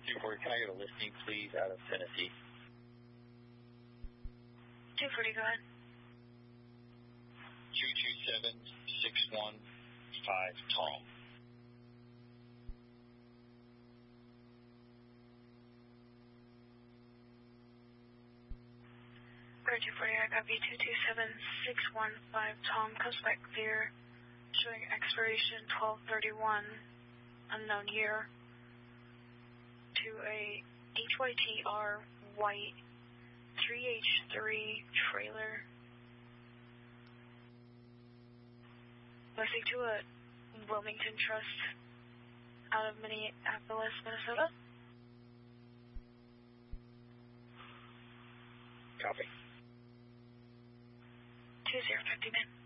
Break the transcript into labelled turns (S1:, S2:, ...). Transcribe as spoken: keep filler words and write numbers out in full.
S1: two forty, can I get a listing, please, out of Tennessee?
S2: two forty, go ahead.
S1: two two seven, six one five, Tom.
S2: two forty, I copy. two two seven, six one five, Tom. Comes back clear. Showing expiration twelve thirty-one, unknown year. To a H Y T R white three H three trailer. Listing to a Wilmington Trust out of Minneapolis, Minnesota.
S1: Copy.
S2: two zero fifty, man.